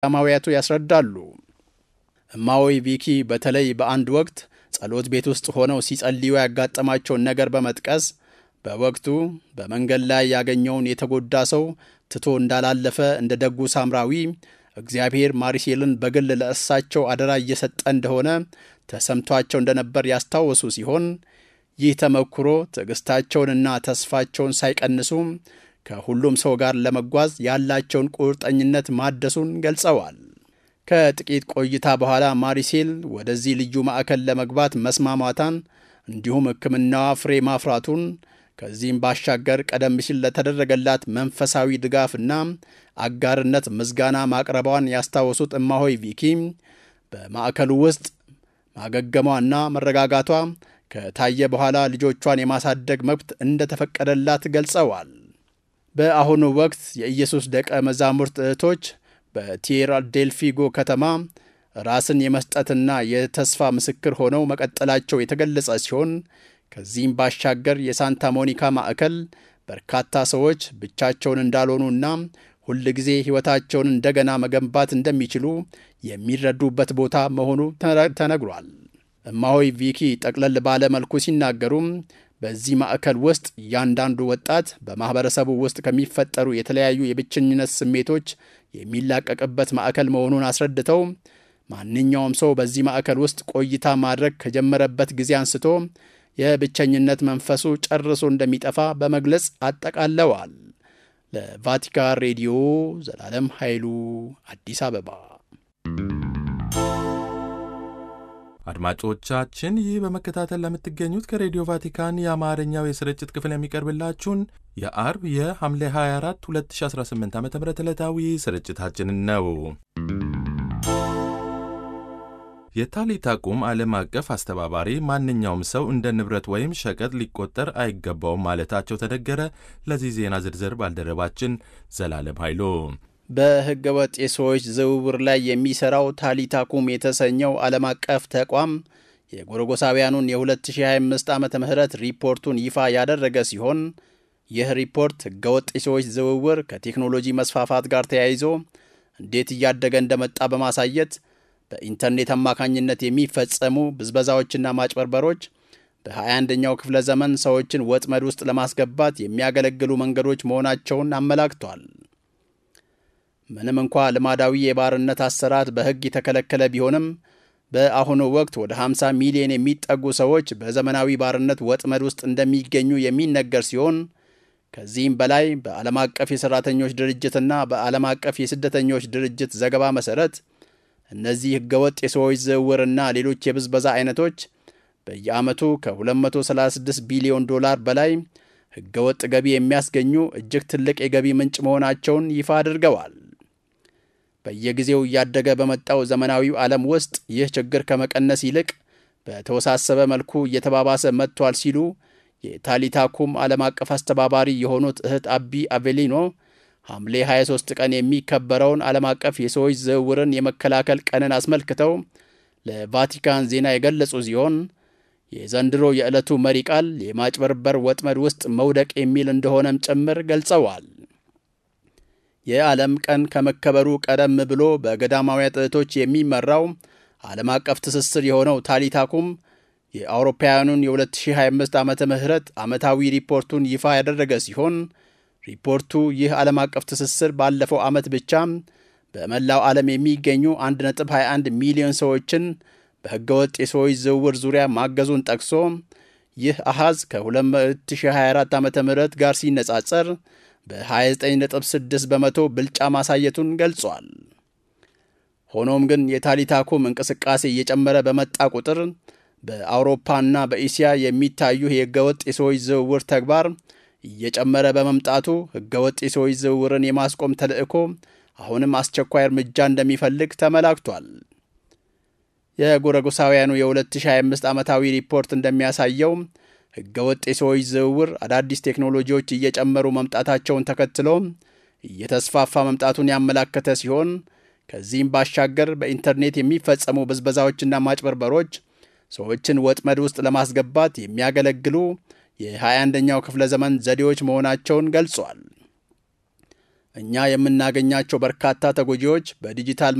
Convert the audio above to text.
ገዳማውያቱ ያስረዳሉ። እማሆይ ቪኪ በተለይ በአንድ ወቅት ጸሎት ቤት ውስጥ ሆነው ሲጸልዩ ያጋጠማቸውን ነገር በመጥቀስ በወቅቱ በመንገድ ላይ ያገኘውን የተጎዳ ሰው ትቶ እንዳላለፈ እንደ ደጉ ሳምራዊ እግዚአብሔር ማሪሴልን በግል ለእሳቸው አደራ እየሰጠ እንደሆነ ተሰምቷቸው እንደነበር ያስታወሱ ሲሆን ይህ ተመክሮ ትዕግስታቸውንና ተስፋቸውን ሳይቀንሱ ከሁሉም ሰው ጋር ለመጓዝ ያላቸውን ቁርጠኝነት ማደሱን ገልጸዋል። ከጥቂት ቆይታ በኋላ ማሪሴል ወደዚህ ልዩ ማዕከል ለመግባት መስማማታን እንዲሁም ሕክምናዋ ፍሬ ማፍራቱን ከዚህም ባሻገር ቀደም ሲል ለተደረገላት መንፈሳዊ ድጋፍና አጋርነት ምስጋና ማቅረቧን ያስታወሱት እማሆይ ቪኪ በማዕከሉ ውስጥ ማገገሟና መረጋጋቷ ከታየ በኋላ ልጆቿን የማሳደግ መብት እንደተፈቀደላት ገልጸዋል። በአሁኑ ወቅት የኢየሱስ ደቀ መዛሙርት እህቶች በቲየራ ዴል ፊጎ ከተማ ራስን የመስጠትና የተስፋ ምስክር ሆነው መቀጠላቸው የተገለጸ ሲሆን ከዚህም ባሻገር የሳንታ ሞኒካ ማዕከል በርካታ ሰዎች ብቻቸውን እንዳልሆኑና ሁል ጊዜ ሕይወታቸውን እንደገና መገንባት እንደሚችሉ የሚረዱበት ቦታ መሆኑ ተነግሯል። እማሆይ ቪኪ ጠቅለል ባለ መልኩ ሲናገሩም በዚህ ማዕከል ውስጥ እያንዳንዱ ወጣት በማህበረሰቡ ውስጥ ከሚፈጠሩ የተለያዩ የብቸኝነት ስሜቶች የሚላቀቅበት ማዕከል መሆኑን አስረድተው ማንኛውም ሰው በዚህ ማዕከል ውስጥ ቆይታ ማድረግ ከጀመረበት ጊዜ አንስቶ የብቸኝነት መንፈሱ ጨርሶ እንደሚጠፋ በመግለጽ አጠቃለዋል። ለቫቲካን ሬዲዮ ዘላለም ኃይሉ አዲስ አበባ። አድማጮቻችን ይህ በመከታተል ለምትገኙት ከሬዲዮ ቫቲካን የአማርኛው የስርጭት ክፍል የሚቀርብላችሁን የአርብ የሐምሌ 24 2018 ዓ.ም ዕለታዊ ስርጭታችንን ነው። የታሊታ ቁም ዓለም አቀፍ አስተባባሪ ማንኛውም ሰው እንደ ንብረት ወይም ሸቀጥ ሊቆጠር አይገባውም ማለታቸው ተነገረ። ለዚህ ዜና ዝርዝር ባልደረባችን ዘላለም ኃይሉ። በሕገ ወጥ የሰዎች ዝውውር ላይ የሚሠራው ታሊታ ኩም የተሰኘው ዓለም አቀፍ ተቋም የጎረጎሳውያኑን የ2025 ዓመተ ምህረት ሪፖርቱን ይፋ ያደረገ ሲሆን ይህ ሪፖርት ሕገ ወጥ የሰዎች ዝውውር ከቴክኖሎጂ መስፋፋት ጋር ተያይዞ እንዴት እያደገ እንደመጣ በማሳየት በኢንተርኔት አማካኝነት የሚፈጸሙ ብዝበዛዎችና ማጭበርበሮች በ21ኛው ክፍለ ዘመን ሰዎችን ወጥመድ ውስጥ ለማስገባት የሚያገለግሉ መንገዶች መሆናቸውን አመላክቷል። ምንም እንኳ ልማዳዊ የባርነት አሰራር በሕግ የተከለከለ ቢሆንም በአሁኑ ወቅት ወደ 50 ሚሊዮን የሚጠጉ ሰዎች በዘመናዊ ባርነት ወጥመድ ውስጥ እንደሚገኙ የሚነገር ሲሆን ከዚህም በላይ በዓለም አቀፍ የሠራተኞች ድርጅትና በዓለም አቀፍ የስደተኞች ድርጅት ዘገባ መሠረት እነዚህ ሕገወጥ የሰዎች ዝውውርና ሌሎች የብዝበዛ አይነቶች በየዓመቱ ከ236 ቢሊዮን ዶላር በላይ ሕገወጥ ገቢ የሚያስገኙ እጅግ ትልቅ የገቢ ምንጭ መሆናቸውን ይፋ አድርገዋል። በየጊዜው እያደገ በመጣው ዘመናዊው ዓለም ውስጥ ይህ ችግር ከመቀነስ ይልቅ በተወሳሰበ መልኩ እየተባባሰ መጥቷል ሲሉ የታሊታ ኩም ዓለም አቀፍ አስተባባሪ የሆኑት እህት አቢ አቬሊኖ ሐምሌ 23 ቀን የሚከበረውን ዓለም አቀፍ የሰዎች ዝውውርን የመከላከል ቀንን አስመልክተው ለቫቲካን ዜና የገለጹ ሲሆን የዘንድሮ የዕለቱ መሪ ቃል የማጭበርበር ወጥመድ ውስጥ መውደቅ የሚል እንደሆነም ጭምር ገልጸዋል። የዓለም ቀን ከመከበሩ ቀደም ብሎ በገዳማውያን እህቶች የሚመራው ዓለም አቀፍ ትስስር የሆነው ታሊታ ኩም የአውሮፓውያኑን የ2025 ዓመተ ምህረት ዓመታዊ ሪፖርቱን ይፋ ያደረገ ሲሆን ሪፖርቱ ይህ ዓለም አቀፍ ትስስር ባለፈው ዓመት ብቻ በመላው ዓለም የሚገኙ 1.21 ሚሊዮን ሰዎችን በሕገወጥ የሰዎች ዝውውር ዙሪያ ማገዙን ጠቅሶ ይህ አሃዝ ከ2024 ዓመተ ምህረት ጋር ሲነጻጸር በ29.6 በመቶ ብልጫ ማሳየቱን ገልጿል። ሆኖም ግን የታሊታ ኩም እንቅስቃሴ እየጨመረ በመጣ ቁጥር በአውሮፓና በእስያ የሚታዩ የሕገወጥ የሰዎች ዝውውር ተግባር እየጨመረ በመምጣቱ ሕገወጥ የሰዎች ዝውውርን የማስቆም ተልዕኮ አሁንም አስቸኳይ እርምጃ እንደሚፈልግ ተመላክቷል። የጎረጎሳውያኑ የ2025 ዓመታዊ ሪፖርት እንደሚያሳየው ሕገወጥ የሰዎች ዝውውር አዳዲስ ቴክኖሎጂዎች እየጨመሩ መምጣታቸውን ተከትሎ እየተስፋፋ መምጣቱን ያመላከተ ሲሆን ከዚህም ባሻገር በኢንተርኔት የሚፈጸሙ ብዝበዛዎችና ማጭበርበሮች ሰዎችን ወጥመድ ውስጥ ለማስገባት የሚያገለግሉ የ21ኛው ክፍለ ዘመን ዘዴዎች መሆናቸውን ገልጿል። እኛ የምናገኛቸው በርካታ ተጎጂዎች በዲጂታል